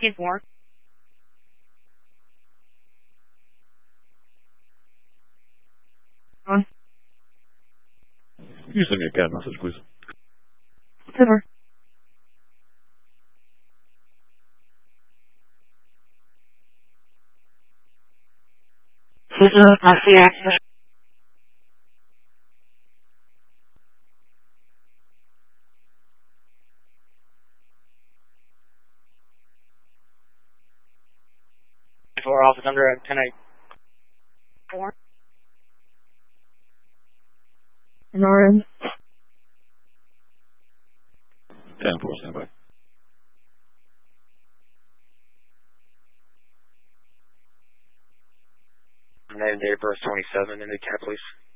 Give more. On. Can you send me a CAD message, please? Over. I see access. For office under 10-8. 4. An RN. 10-4, stand by. Name, date of birth 27, indicate, please.